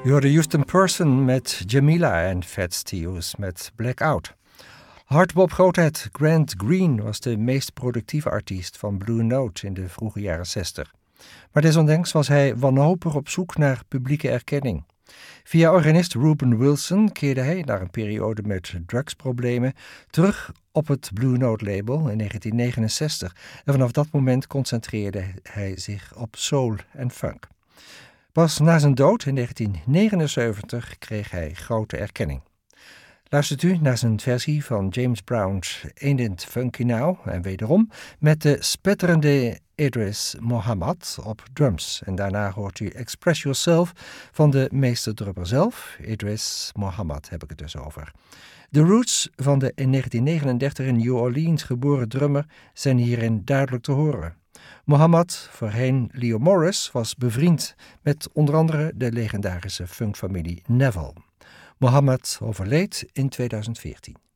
Je hoorde Houston Person met Jamila en Fats Steels met Blackout. Hardbop-grootheid Grant Green was de meest productieve artiest van Blue Note in de vroege jaren 60. Maar desondanks was hij wanhopig op zoek naar publieke erkenning. Via organist Reuben Wilson keerde hij, na een periode met drugsproblemen, terug op het Blue Note label in 1969. En vanaf dat moment concentreerde hij zich op soul en funk. Pas na zijn dood in 1979 kreeg hij grote erkenning. Luistert u naar zijn versie van James Brown's Ain't It Funky Now en wederom met de spetterende Idris Muhammad op drums. En daarna hoort u Express Yourself van de meesterdrummer zelf, Idris Muhammad heb ik het dus over. De roots van de in 1939 in New Orleans geboren drummer zijn hierin duidelijk te horen. Muhammad, voorheen Leo Morris, was bevriend met onder andere de legendarische funkfamilie Neville. Muhammad overleed in 2014.